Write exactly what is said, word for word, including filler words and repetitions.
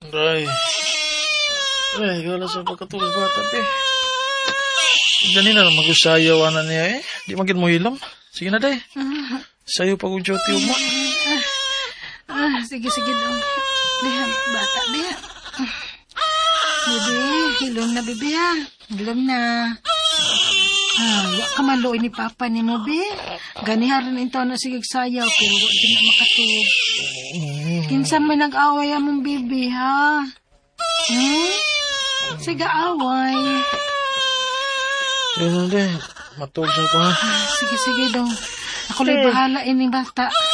Ay. Ay, gala sa pagkatulog bata, be. Ganina na mag-usayaw na niya eh. Di magin mo hilam. Sige na, day. Sayo pag udyoti mo. Ah, sige, sige daw. Diha, bata, diha. Bebe, hilom na, bebe, ha. Hilom na. Ah, wa ka maluoy ni Papa ni mo, be. Ganiharan ito na sige sayaw, pero wa din na makatulog. Kinsan may nag-away among bebe, ha? Hmm? Sige, away. Yan na, day. Matulog sa ko, ha? Ah, sige, sige daw. Ako lang bahala ining bata.